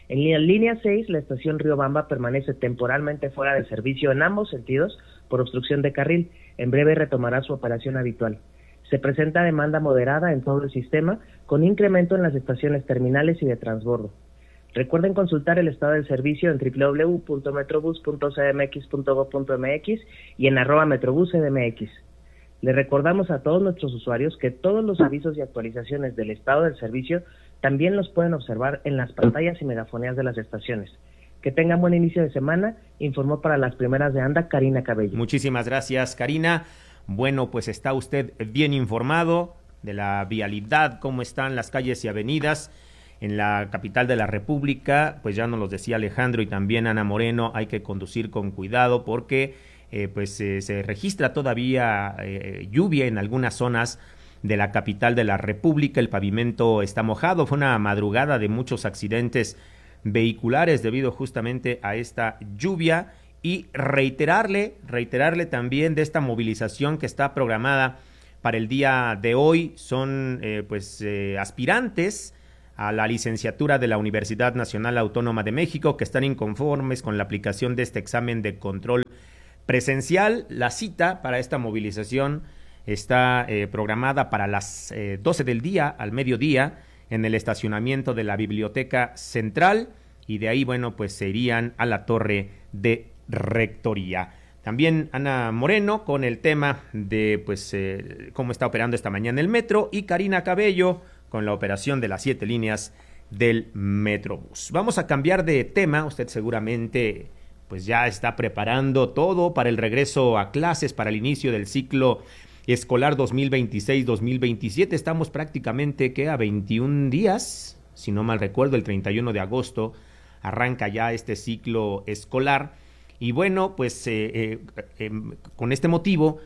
S21: En la línea seis, la estación Riobamba permanece temporalmente fuera de servicio en ambos sentidos por obstrucción de carril. En breve retomará su operación habitual. Se presenta demanda moderada en todo el sistema, con incremento en las estaciones terminales y de transbordo. Recuerden consultar el estado del servicio en doble u doble u doble u punto metrobús punto c d m x punto gob punto m x y en arroba metrobús c d m x. Le recordamos a todos nuestros usuarios que todos los avisos y actualizaciones del estado del servicio también los pueden observar en las pantallas y megafonías de las estaciones. Que tengan buen inicio de semana, informó para las primeras de ANDA Karina Cabello.
S1: Muchísimas gracias, Karina. Bueno, pues está usted bien informado de la vialidad, cómo están las calles y avenidas en la capital de la República. Pues ya nos los decía Alejandro y también Ana Moreno, hay que conducir con cuidado porque eh, pues eh, se registra todavía eh, lluvia en algunas zonas de la capital de la República. El pavimento está mojado, fue una madrugada de muchos accidentes vehiculares debido justamente a esta lluvia. Y reiterarle, reiterarle también de esta movilización que está programada para el día de hoy. Son eh, pues eh, aspirantes a la licenciatura de la Universidad Nacional Autónoma de México que están inconformes con la aplicación de este examen de control presencial. La cita para esta movilización está eh, programada para las eh, doce del día al mediodía en el estacionamiento de la Biblioteca Central y de ahí, bueno, pues se irían a la Torre de Rectoría. También Ana Moreno con el tema de pues eh, cómo está operando esta mañana el metro y Karina Cabello con la operación de las siete líneas del Metrobús. Vamos a cambiar de tema. Usted seguramente pues ya está preparando todo para el regreso a clases, para el inicio del ciclo escolar dos mil veintiséis dos mil veintisiete. Estamos prácticamente que a veintiún días, si no mal recuerdo, el treinta y uno de agosto arranca ya este ciclo escolar. Y bueno, pues eh, eh, eh, con este motivo,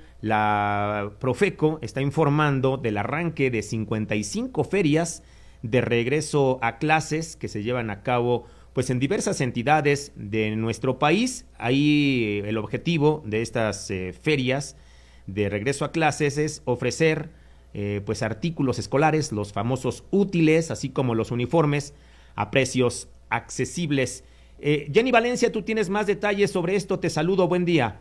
S1: la Profeco está informando del arranque de cincuenta y cinco ferias de regreso a clases que se llevan a cabo pues en diversas entidades de nuestro país. Ahí eh, el objetivo de estas eh, ferias de regreso a clases es ofrecer eh, pues artículos escolares, los famosos útiles, así como los uniformes a precios accesibles. Eh, Jenny Valencia, tú tienes más detalles sobre esto. Te saludo, buen día.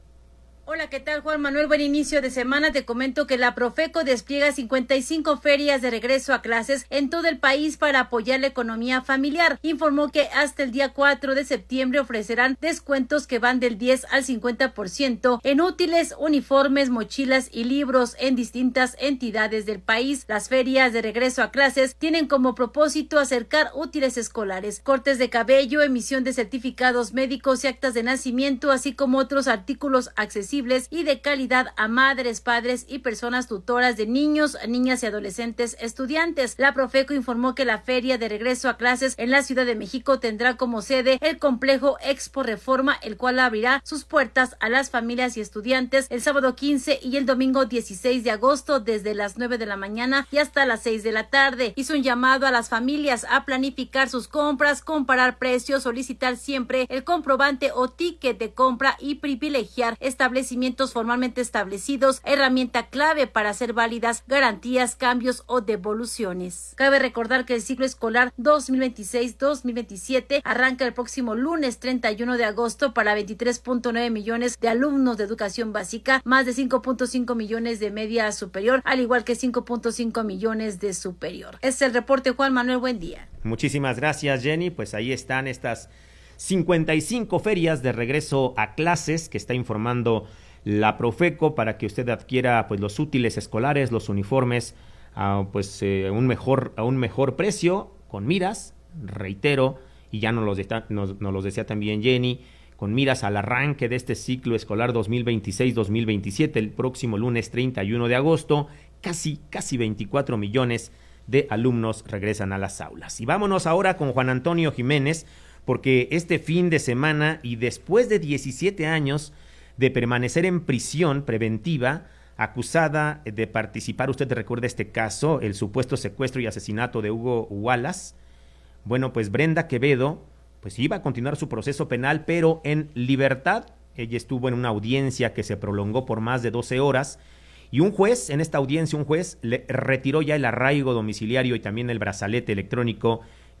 S7: Hola, ¿qué tal, Juan Manuel? Buen inicio de semana. Te comento que la Profeco despliega cincuenta y cinco ferias de regreso a clases en todo el país para apoyar la economía familiar. Informó que hasta el día cuatro de septiembre ofrecerán descuentos que van del diez al cincuenta por ciento en útiles, uniformes, mochilas y libros en distintas entidades del país. Las ferias de regreso a clases tienen como propósito acercar útiles escolares, cortes de cabello, emisión de certificados médicos y actas de nacimiento, así como otros artículos accesibles y de calidad a madres, padres y personas tutoras de niños, niñas y adolescentes estudiantes. La Profeco informó que la feria de regreso a clases en la Ciudad de México tendrá como sede el complejo Expo Reforma, el cual abrirá sus puertas a las familias y estudiantes el sábado quince y el domingo dieciséis de agosto desde las nueve de la mañana y hasta las seis de la tarde. Hizo un llamado a las familias a planificar sus compras, comparar precios, solicitar siempre el comprobante o ticket de compra y privilegiar establecimientos formalmente establecidos, herramienta clave para hacer válidas garantías, cambios o devoluciones. Cabe recordar que el ciclo escolar dos mil veintiséis dos mil veintisiete arranca el próximo lunes treinta y uno de agosto para veintitrés punto nueve millones de alumnos de educación básica, más de cinco punto cinco millones de media superior, al igual que cinco punto cinco millones de superior. Este es el reporte, Juan Manuel, buen día.
S1: Muchísimas gracias, Jenny. Pues ahí están estas cincuenta y cinco ferias de regreso a clases que está informando la Profeco para que usted adquiera pues los útiles escolares, los uniformes a pues eh, un mejor a un mejor precio, con miras, reitero, y ya nos los, de, nos, nos los decía también Jenny, con miras al arranque de este ciclo escolar dos mil veintiséis dos mil veintisiete el próximo lunes treinta y uno de agosto, casi casi veinticuatro millones de alumnos regresan a las aulas. Y vámonos ahora con Juan Antonio Jiménez, porque este fin de semana y después de diecisiete años de permanecer en prisión preventiva, acusada de participar, usted recuerda este caso, el supuesto secuestro y asesinato de Hugo Wallace, bueno, pues Brenda Quevedo, pues iba a continuar su proceso penal, pero en libertad. Ella estuvo en una audiencia que se prolongó por más de doce horas, y un juez, en esta audiencia, un juez le retiró ya el arraigo domiciliario y también el brazalete electrónico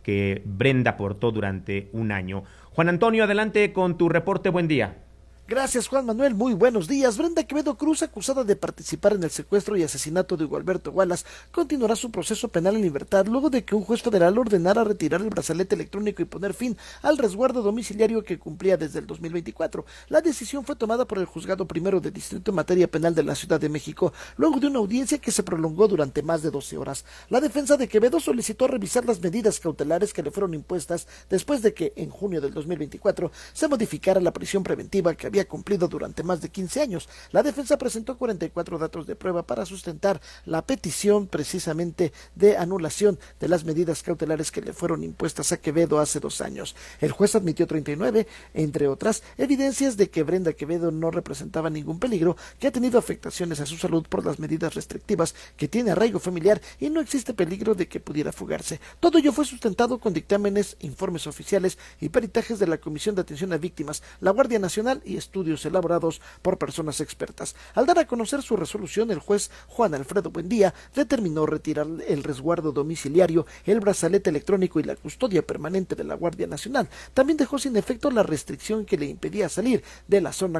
S1: que Brenda portó durante un año. Juan Antonio, adelante con tu reporte. Buen día.
S5: Gracias, Juan Manuel. Muy buenos días. Brenda Quevedo Cruz, acusada de participar en el secuestro y asesinato de Gualberto Wallace, continuará su proceso penal en libertad luego de que un juez federal ordenara retirar el brazalete electrónico y poner fin al resguardo domiciliario que cumplía desde el dos mil veinticuatro. La decisión fue tomada por el Juzgado Primero de Distrito en Materia Penal de la Ciudad de México, luego de una audiencia que se prolongó durante más de doce horas. La defensa de Quevedo solicitó revisar las medidas cautelares que le fueron impuestas después de que, en junio del dos mil veinticuatro, se modificara la prisión preventiva que había cumplido durante más de quince años. La defensa presentó cuarenta y cuatro datos de prueba para sustentar la petición precisamente de anulación de las medidas cautelares que le fueron impuestas a Quevedo hace dos años. El juez admitió treinta y nueve, entre otras, evidencias de que Brenda Quevedo no representaba ningún peligro, que ha tenido afectaciones a su salud por las medidas restrictivas, que tiene arraigo familiar y no existe peligro de que pudiera fugarse. Todo ello fue sustentado con dictámenes, informes oficiales y peritajes de la Comisión de Atención a Víctimas, la Guardia Nacional y estudios elaborados por personas expertas. Al dar a conocer su resolución, el juez Juan Alfredo Buendía determinó retirar el resguardo domiciliario, el brazalete electrónico y la custodia permanente de la Guardia Nacional. También dejó sin efecto la restricción que le impedía salir de la zona